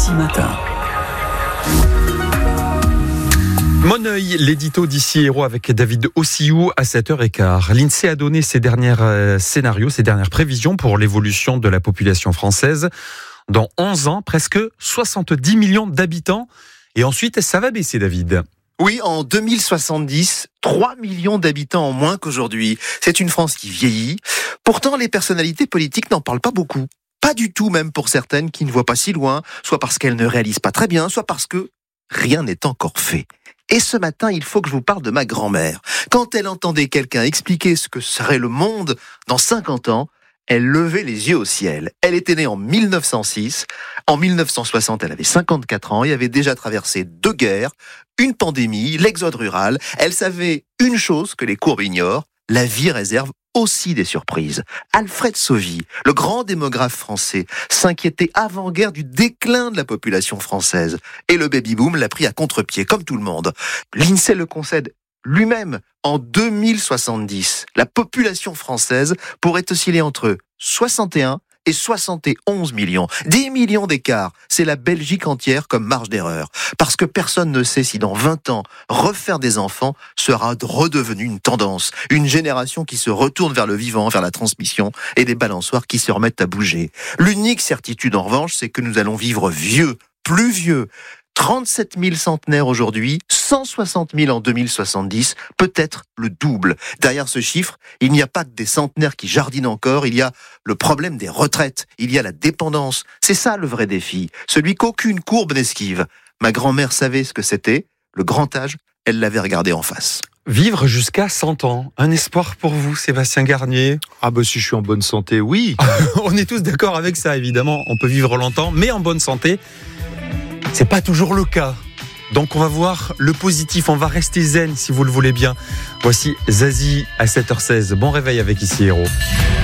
Ici Matin. Mon œil, l'édito d'Ici Héros avec David Ossiou à 7h15. L'INSEE a donné ses derniers scénarios, ses dernières prévisions pour l'évolution de la population française. Dans 11 ans, presque 70 millions d'habitants. Et ensuite, ça va baisser, David. Oui, en 2070, 3 millions d'habitants en moins qu'aujourd'hui. C'est une France qui vieillit. Pourtant, les personnalités politiques n'en parlent pas beaucoup. Pas du tout, même pour certaines qui ne voient pas si loin, soit parce qu'elles ne réalisent pas très bien, soit parce que rien n'est encore fait. Et ce matin, il faut que je vous parle de ma grand-mère. Quand elle entendait quelqu'un expliquer ce que serait le monde dans 50 ans, elle levait les yeux au ciel. Elle était née en 1906. En 1960, elle avait 54 ans et avait déjà traversé 2 guerres, une pandémie, l'exode rural. Elle savait une chose que les courbes ignorent, la vie réserve aussi des surprises. Alfred Sauvy, le grand démographe français, s'inquiétait avant-guerre du déclin de la population française. Et le baby-boom l'a pris à contre-pied, comme tout le monde. L'INSEE le concède lui-même. En 2070, la population française pourrait osciller entre 61 et 71 millions. 10 millions d'écart. C'est la Belgique entière comme marge d'erreur. Parce que personne ne sait si dans 20 ans, refaire des enfants sera redevenu une tendance. Une génération qui se retourne vers le vivant, vers la transmission, et des balançoires qui se remettent à bouger. L'unique certitude en revanche, c'est que nous allons vivre vieux, plus vieux. 37 000 centenaires aujourd'hui, 160 000 en 2070, peut-être le double. Derrière ce chiffre, il n'y a pas que des centenaires qui jardinent encore, il y a le problème des retraites, il y a la dépendance. C'est ça le vrai défi, celui qu'aucune courbe n'esquive. Ma grand-mère savait ce que c'était, le grand âge, elle l'avait regardé en face. Vivre jusqu'à 100 ans, un espoir pour vous, Sébastien Garnier? Si je suis en bonne santé, oui. On est tous d'accord avec ça, évidemment. On peut vivre longtemps, mais en bonne santé, c'est pas toujours le cas. Donc on va voir le positif, on va rester zen si vous le voulez bien. Voici Zazie à 7h16. Bon réveil avec Ici Héros.